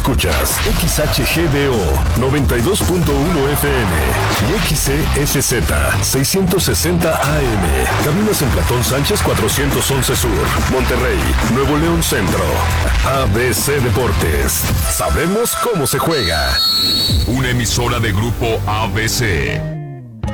Escuchas XHGDO 92.1 FM y XEFZ 660 AM. Cabinas en Platón Sánchez 411 Sur, Monterrey, Nuevo León Centro. ABC Deportes. Sabemos cómo se juega. Una emisora de Grupo ABC.